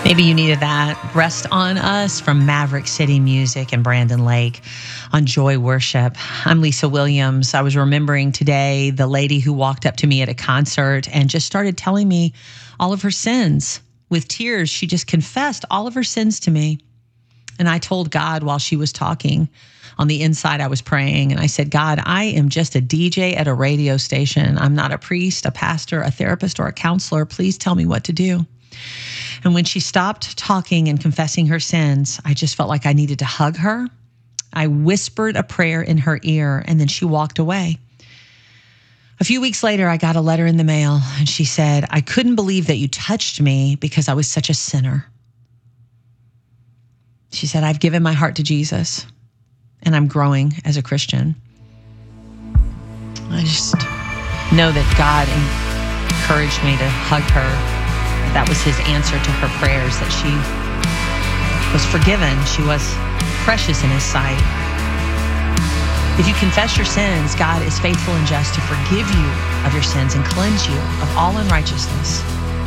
Maybe you needed that. Rest on Us from Maverick City Music and Brandon Lake on Joy Worship. I'm Lisa Williams. I was remembering today the lady who walked up to me at a concert and just started telling me all of her sins. With tears, she just confessed all of her sins to me. And I told God while she was talking, on the inside, I was praying, and I said, God, I am just a DJ at a radio station. I'm not a priest, a pastor, a therapist, or a counselor. Please tell me what to do. And when she stopped talking and confessing her sins, I just felt like I needed to hug her. I whispered a prayer in her ear, and then she walked away. A few weeks later, I got a letter in the mail, and she said, I couldn't believe that you touched me because I was such a sinner. She said, I've given my heart to Jesus, and I'm growing as a Christian. I just know that God encouraged me to hug her. That was his answer to her prayers, that she was forgiven. She was precious in his sight. If you confess your sins, God is faithful and just to forgive you of your sins and cleanse you of all unrighteousness.